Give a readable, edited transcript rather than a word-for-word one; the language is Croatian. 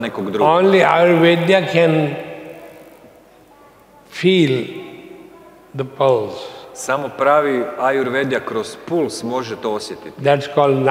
nekog drugog. Only Ayurveda can feel the pulse. Samo pravi Ayurveda kroz puls može to osjetiti. That's called